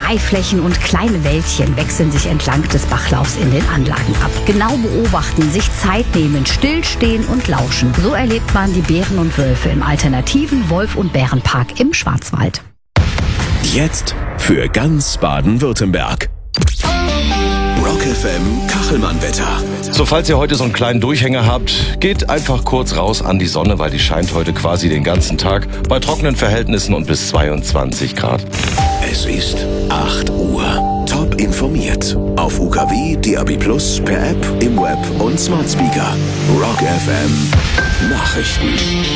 Freiflächen und kleine Wäldchen wechseln sich entlang des Bachlaufs in den Anlagen ab. Genau beobachten, sich Zeit nehmen, stillstehen und lauschen. So erlebt man die Bären und Wölfe im alternativen Wolf- und Bärenpark im Schwarzwald. Jetzt für ganz Baden-Württemberg. Rock FM Kachelmann-Wetter. So, falls ihr heute so einen kleinen Durchhänger habt, geht einfach kurz raus an die Sonne, weil die scheint heute quasi den ganzen Tag bei trockenen Verhältnissen und bis 22 Grad. Es ist 8 Uhr. Top informiert. Auf UKW, DAB+, per App, im Web und Smart Speaker. Rock FM Nachrichten.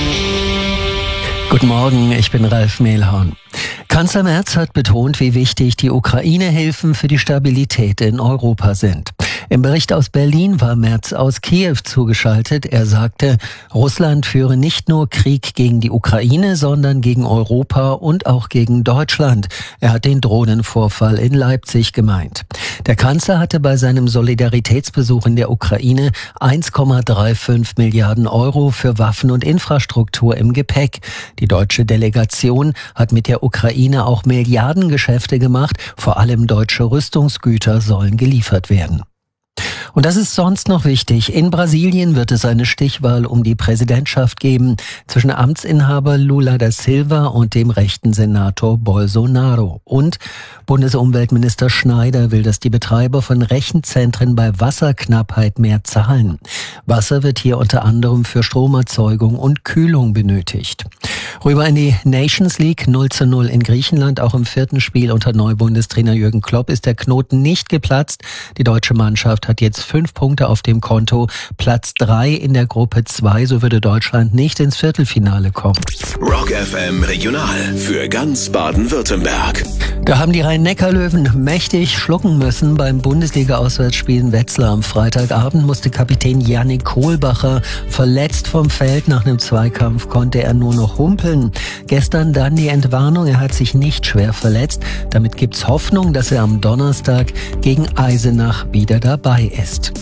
Guten Morgen, ich bin Ralf Mehlhorn. Kanzler Merz hat betont, wie wichtig die Ukraine-Hilfen für die Stabilität in Europa sind. Im Bericht aus Berlin war Merz aus Kiew zugeschaltet. Er sagte, Russland führe nicht nur Krieg gegen die Ukraine, sondern gegen Europa und auch gegen Deutschland. Er hat den Drohnenvorfall in Leipzig gemeint. Der Kanzler hatte bei seinem Solidaritätsbesuch in der Ukraine 1,35 Milliarden Euro für Waffen und Infrastruktur im Gepäck. Die deutsche Delegation hat mit der Ukraine auch Milliardengeschäfte gemacht. Vor allem deutsche Rüstungsgüter sollen geliefert werden. Und das ist sonst noch wichtig. In Brasilien wird es eine Stichwahl um die Präsidentschaft geben zwischen Amtsinhaber Lula da Silva und dem rechten Senator Bolsonaro. Und Bundesumweltminister Schneider will, dass die Betreiber von Rechenzentren bei Wasserknappheit mehr zahlen. Wasser wird hier unter anderem für Stromerzeugung und Kühlung benötigt. Rüber in die Nations League 0:0 in Griechenland. Auch im 4. Spiel unter Neubundestrainer Jürgen Klopp ist der Knoten nicht geplatzt. Die deutsche Mannschaft hat jetzt 5 Punkte auf dem Konto. Platz 3 in der Gruppe 2. So würde Deutschland nicht ins Viertelfinale kommen. Rock FM Regional für ganz Baden-Württemberg. Da haben die Rhein-Neckar-Löwen mächtig schlucken müssen beim Bundesliga-Auswärtsspiel in Wetzlar. Am Freitagabend musste Kapitän Yannick Kohlbacher verletzt vom Feld. Nach einem Zweikampf konnte er nur noch humpeln. Gestern dann die Entwarnung, er hat sich nicht schwer verletzt. Damit gibt's Hoffnung, dass er am Donnerstag gegen Eisenach wieder dabei ist.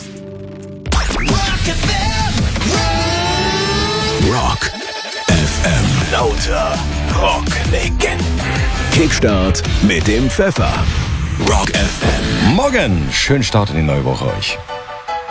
Rock FM. Lauter Rocklegenden. Kickstart mit dem Pfeffer. Rock FM. Morgen, schönen Start in die neue Woche euch.